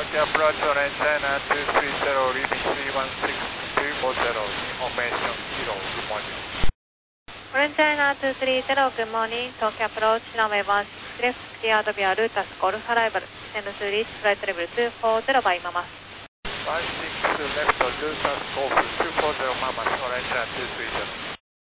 Tokyo approach orange China 230, leaving 316-240, information kilo, good morning. Orange China 230, good morning. Tokyo approach, runway 16 left, cleared via Lutas Golf arrival. Send to reach flight level 240 by Mama. 16 left, Lutas Golf 240, Mama, Orange China 230.